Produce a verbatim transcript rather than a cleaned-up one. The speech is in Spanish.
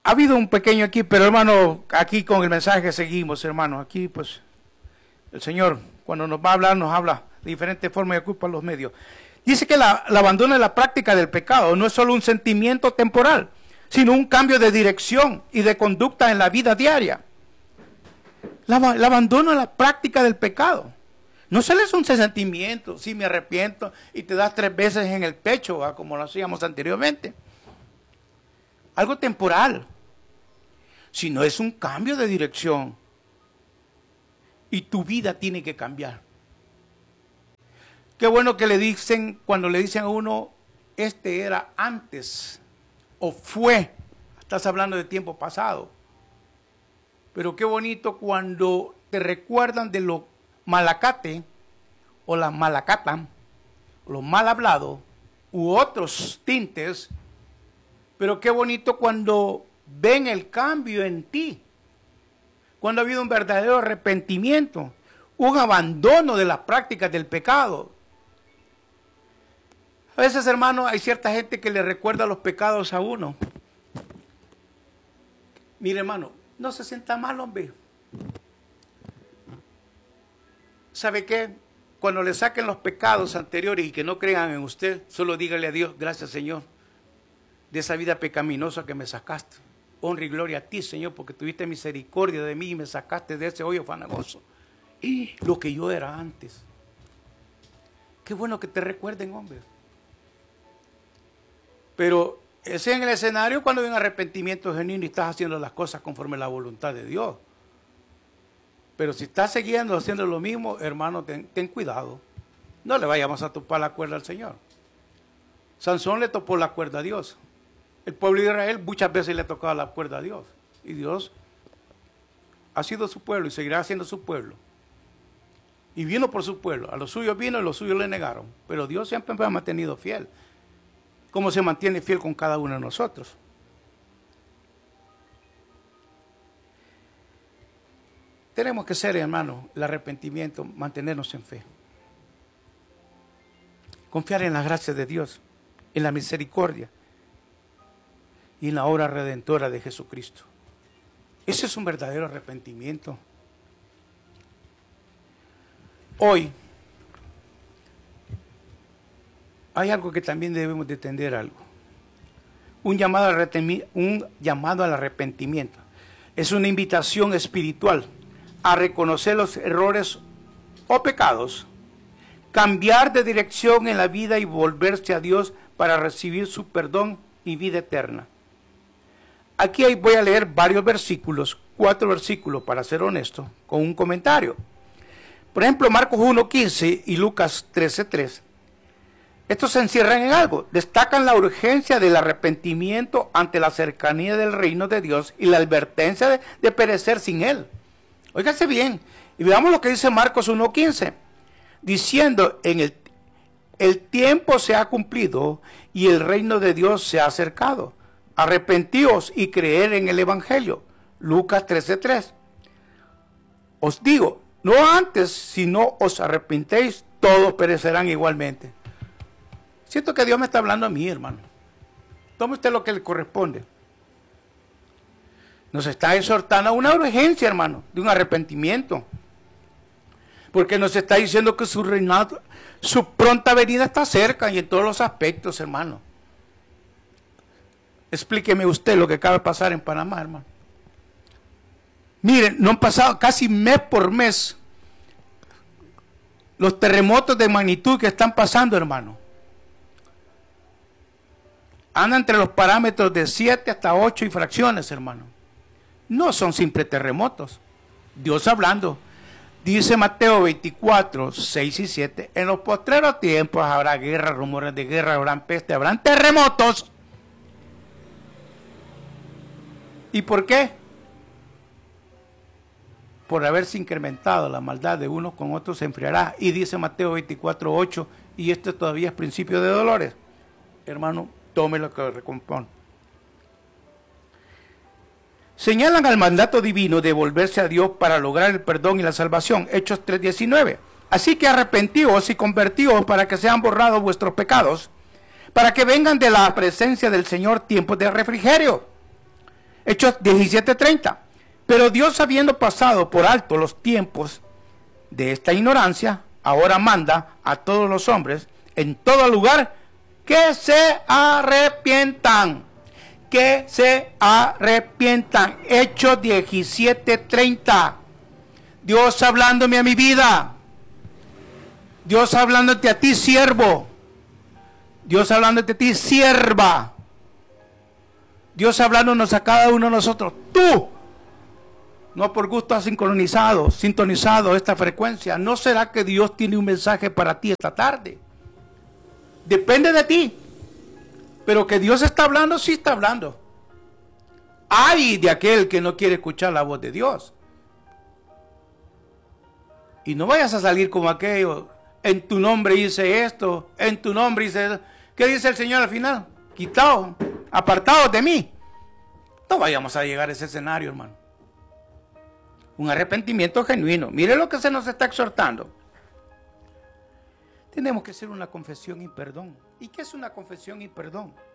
ha habido un pequeño aquí, pero hermano, aquí con el mensaje seguimos, hermano. Aquí pues el Señor cuando nos va a hablar, nos habla de diferentes formas y ocupa los medios. Dice que la, el abandono de la práctica del pecado no es solo un sentimiento temporal, sino un cambio de dirección y de conducta en la vida diaria. La, el abandono de la práctica del pecado. No solo es un sentimiento, sí me arrepiento y te das tres veces en el pecho, ¿va? Como lo hacíamos anteriormente. Algo temporal, sino es un cambio de dirección. Y tu vida tiene que cambiar. Qué bueno que le dicen, cuando le dicen a uno, este era antes, o fue, estás hablando de tiempo pasado. Pero qué bonito cuando te recuerdan de lo malacate, o la malacata, o lo mal hablado, u otros tintes, pero qué bonito cuando ven el cambio en ti, cuando ha habido un verdadero arrepentimiento, un abandono de las prácticas del pecado. A veces, hermano, hay cierta gente que le recuerda los pecados a uno. Mire, hermano, no se sienta mal, hombre. ¿Sabe qué? Cuando le saquen los pecados anteriores y que no crean en usted, solo dígale a Dios, gracias, Señor, de esa vida pecaminosa que me sacaste. Honra y gloria a ti, Señor, porque tuviste misericordia de mí y me sacaste de ese hoyo fanagoso. Y lo que yo era antes. Qué bueno que te recuerden, hombre. Pero ese es en el escenario cuando hay un arrepentimiento genuino y estás haciendo las cosas conforme a la voluntad de Dios. Pero si estás siguiendo haciendo lo mismo, hermano, ten, ten cuidado. No le vayamos a topar la cuerda al Señor. Sansón le topó la cuerda a Dios. El pueblo de Israel muchas veces le ha tocado la cuerda a Dios. Y Dios ha sido su pueblo y seguirá siendo su pueblo. Y vino por su pueblo. A los suyos vino y los suyos le negaron. Pero Dios siempre me ha mantenido fiel. Como se mantiene fiel con cada uno de nosotros. Tenemos que ser, hermano, el arrepentimiento, mantenernos en fe. Confiar en la gracia de Dios, en la misericordia y en la obra redentora de Jesucristo. Ese es un verdadero arrepentimiento. Hoy hay algo que también debemos de entender algo. Un llamado al, un llamado al arrepentimiento. Es una invitación espiritual a reconocer los errores o pecados, cambiar de dirección en la vida y volverse a Dios para recibir su perdón y vida eterna. Aquí voy a leer varios versículos, cuatro versículos para ser honesto, con un comentario. Por ejemplo, Marcos uno quince y Lucas trece tres. Estos se encierran en algo, destacan la urgencia del arrepentimiento ante la cercanía del reino de Dios y la advertencia de, de perecer sin él. Óigase bien, y veamos lo que dice Marcos uno quince, diciendo, en el, el tiempo se ha cumplido y el reino de Dios se ha acercado. Arrepentíos y creer en el Evangelio. Lucas trece tres. Os digo, no antes, si no os arrepentéis, todos perecerán igualmente. Siento que Dios me está hablando a mí, hermano. Tome usted lo que le corresponde. Nos está exhortando a una urgencia, hermano, de un arrepentimiento. Porque nos está diciendo que su reinado, su pronta venida está cerca y en todos los aspectos, hermano. Explíqueme usted lo que acaba de pasar en Panamá, hermano. Miren, no han pasado casi mes por mes los terremotos de magnitud que están pasando, hermano. Anda entre los parámetros de siete hasta ocho y fracciones, hermano. No son simples terremotos. Dios hablando. Dice Mateo veinticuatro, seis y siete. En los postreros tiempos habrá guerra, rumores de guerra, habrán peste, habrán terremotos. ¿Y por qué? Por haberse incrementado la maldad de unos con otros se enfriará. Y dice Mateo veinticuatro, ocho. Y esto todavía es principio de dolores. Hermano, tome lo que le recompone. Señalan al mandato divino de volverse a Dios para lograr el perdón y la salvación. Hechos tres diecinueve. Así que arrepentíos y convertíos para que sean borrados vuestros pecados, para que vengan de la presencia del Señor tiempos de refrigerio, Hechos diecisiete treinta. Pero Dios, habiendo pasado por alto los tiempos de esta ignorancia, ahora manda a todos los hombres en todo lugar que se arrepientan. Que se arrepientan. Hechos diecisiete treinta. Dios hablándome a mi vida. Dios hablándote a ti, siervo. Dios hablándote a ti, sierva. Dios hablándonos a cada uno de nosotros. Tú, no por gusto has sincronizado, sintonizado esta frecuencia. ¿No será que Dios tiene un mensaje para ti esta tarde? Depende de ti. Pero que Dios está hablando, sí está hablando. Ay de aquel que no quiere escuchar la voz de Dios. Y no vayas a salir como aquello. En tu nombre hice esto, en tu nombre hice eso. ¿Qué dice el Señor al final? Quitaos, apartados de mí. No vayamos a llegar a ese escenario, hermano. Un arrepentimiento genuino. Mire lo que se nos está exhortando. Tenemos que hacer una confesión y perdón. ¿Y qué es una confesión y perdón?